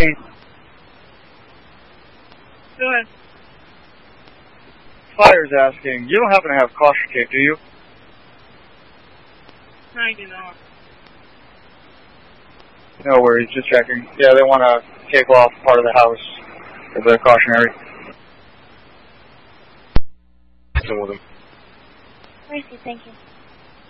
asking. Go ahead. Fire's asking. You don't happen to have caution tape, do you? I do not. No worries, just checking. Yeah, they want to take off part of the house as a cautionary. With them. Mercy, thank you.